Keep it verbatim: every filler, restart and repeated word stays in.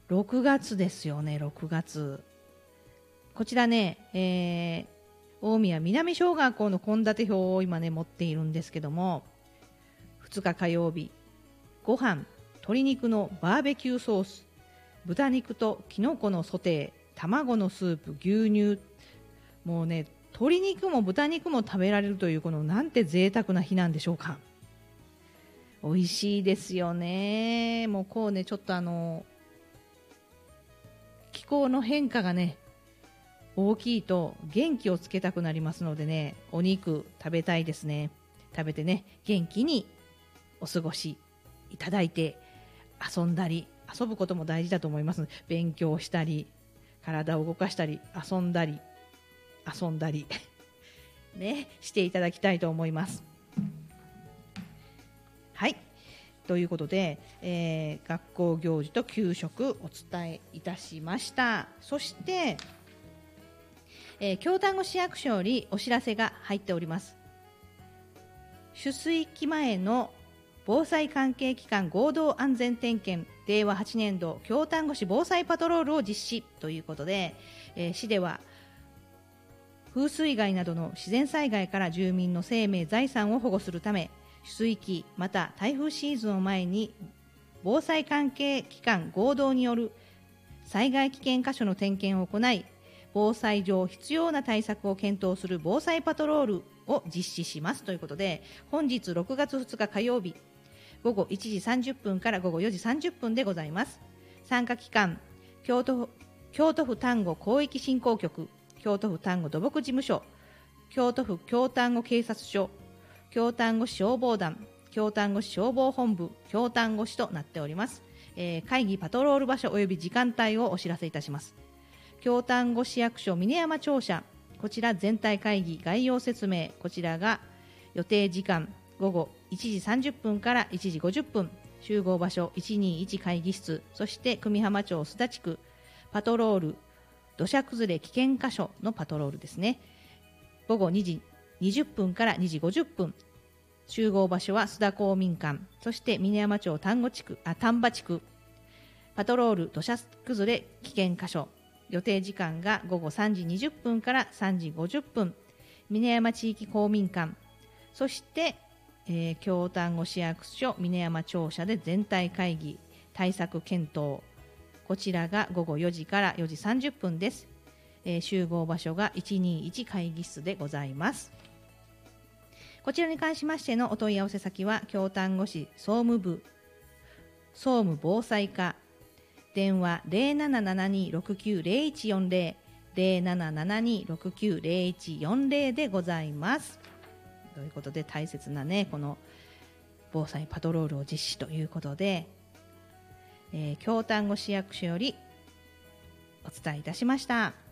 ろくがつですよね。ろくがつこちらね、えー、大宮南小学校の献立表を今ね持っているんですけども、ふつか火曜日、ご飯鶏肉のバーベキューソース、豚肉ときのこのソテー、卵のスープ、牛乳、もうね鶏肉も豚肉も食べられるというこのなんて贅沢な日なんでしょうか。美味しいですよね。もうこうねちょっとあの気候の変化がね大きいと元気をつけたくなりますのでね、お肉食べたいですね。食べてね元気にお過ごしいただいて、遊んだり遊ぶことも大事だと思います。勉強したり体を動かしたり遊んだり遊んだりねしていただきたいと思います。はいということで、えー、学校行事と給食お伝えいたしました。そしてえー、京丹後市役所よりお知らせが入っております。取水期前の防災関係機関合同安全点検れいわはちねんど京丹後市防災パトロールを実施ということで、えー、市では風水害などの自然災害から住民の生命財産を保護するため、取水期また台風シーズンを前に防災関係機関合同による災害危険箇所の点検を行い、防災上必要な対策を検討する防災パトロールを実施しますということで、本日ろくがつふつか火曜日ごごいちじさんじゅっぷんからごごよじさんじゅっぷんでございます。参加機関京都府、京都府丹後広域振興局、京都府丹後土木事務所、京都府京丹後警察署、京丹後市消防団、京丹後市消防本部、京丹後市となっております。えー、会議パトロール場所および時間帯をお知らせいたします。京丹後市役所峰山庁舎、こちら全体会議概要説明、こちらが予定時間ごごいちじさんじゅっぷんからいちじごじゅっぷん、集合場所いちにいち会議室、そして久美浜町須田地区パトロール土砂崩れ危険箇所のパトロールですね。ごごにじにじゅっぷんからにじごじゅっぷん、集合場所は須田公民館、そして峰山町丹後地区あ丹波地区パトロール土砂崩れ危険箇所、予定時間がごごさんじにじゅっぷんからさんじごじゅっぷん、峰山地域公民館、そして、えー、京丹後市役所峰山庁舎で全体会議対策検討、こちらがごごよじからよじさんじゅっぷんです。えー、集合場所がいちにいち会議室でございます。こちらに関しましてのお問い合わせ先は京丹後市総務部総務防災課、電話 ゼロななななにろくきゅうゼロいちよんゼロ ゼロななななにろくきゅうゼロいちよんゼロでございます。ということで大切なねこの防災パトロールを実施ということで、えー、京丹後市役所よりお伝えいたしました。